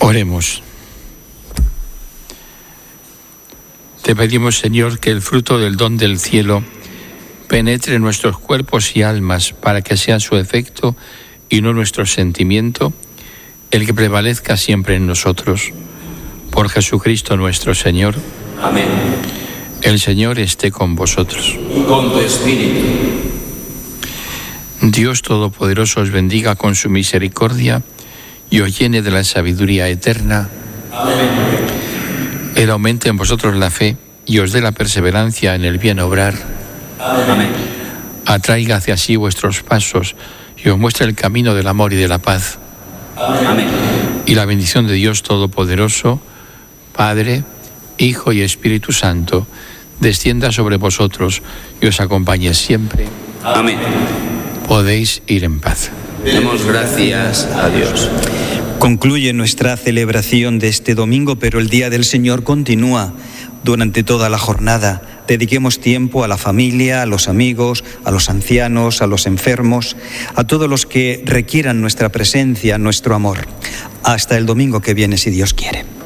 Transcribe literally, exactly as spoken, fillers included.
Oremos. Te pedimos, Señor, que el fruto del don del cielo penetre en nuestros cuerpos y almas para que sea su efecto y no nuestro sentimiento el que prevalezca siempre en nosotros. Por Jesucristo nuestro Señor. Amén. El Señor esté con vosotros. Y con tu espíritu. Dios Todopoderoso os bendiga con su misericordia y os llene de la sabiduría eterna. Amén. Él aumente en vosotros la fe y os dé la perseverancia en el bien obrar. Amén. Atraiga hacia sí vuestros pasos y os muestre el camino del amor y de la paz. Amén. Y la bendición de Dios Todopoderoso, Padre, Hijo y Espíritu Santo, descienda sobre vosotros y os acompañe siempre. Amén. Podéis ir en paz. Demos gracias a Dios. Concluye nuestra celebración de este domingo, pero el Día del Señor continúa durante toda la jornada. Dediquemos tiempo a la familia, a los amigos, a los ancianos, a los enfermos, a todos los que requieran nuestra presencia, nuestro amor. Hasta el domingo que viene, si Dios quiere.